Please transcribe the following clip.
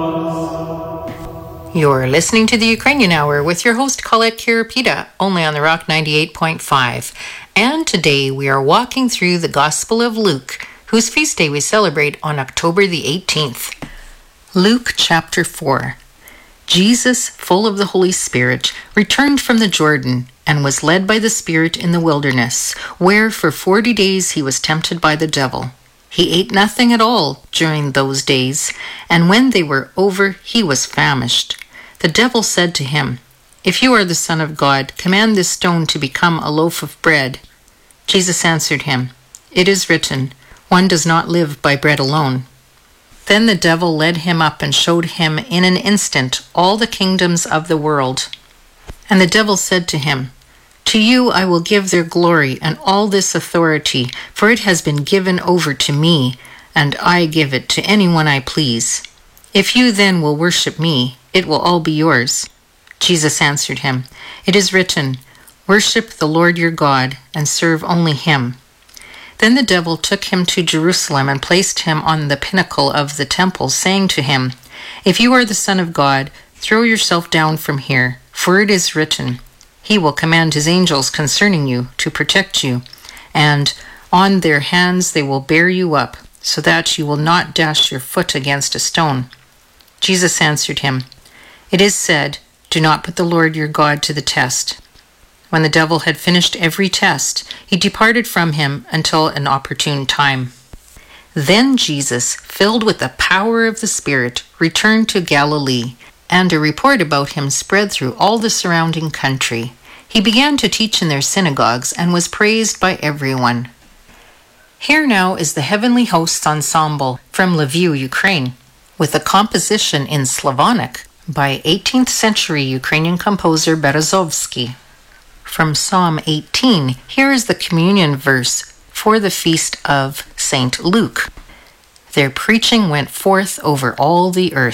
You're listening to the Ukrainian Hour with your host Colette Kiripita, only on the Rock 98.5. And today we are walking through the Gospel of Luke, whose feast day we celebrate on October the 18th. Luke chapter 4. Jesus, full of the Holy Spirit, returned from the Jordan and was led by the Spirit in the wilderness, where for 40 days he was tempted by the devil. He ate nothing at all during those days, and when they were over, he was famished. The devil said to him, "If you are the Son of God, command this stone to become a loaf of bread." Jesus answered him, "It is written, 'One does not live by bread alone.'" Then the devil led him up and showed him in an instant all the kingdoms of the world. And the devil said to him, "To you I will give their glory and all this authority, for it has been given over to me, and I give it to anyone I please. If you then will worship me, it will all be yours." Jesus answered him, "It is written, 'Worship the Lord your God and serve only him.'" Then the devil took him to Jerusalem and placed him on the pinnacle of the temple, saying to him, "If you are the Son of God, throw yourself down from here, for it is written, 'He will command his angels concerning you to protect you, and on their hands they will bear you up, so that you will not dash your foot against a stone.'" Jesus answered him, "It is said, 'Do not put the Lord your God to the test.'" When the devil had finished every test, he departed from him until an opportune time. Then Jesus, filled with the power of the Spirit, returned to Galilee, and a report about him spread through all the surrounding country. He began to teach in their synagogues and was praised by everyone. Here now is the Heavenly Hosts Ensemble from Lviv, Ukraine, with a composition in Slavonic by 18th century Ukrainian composer Berezovsky. From Psalm 18, here is the communion verse for the feast of St. Luke. "Their preaching went forth over all the earth."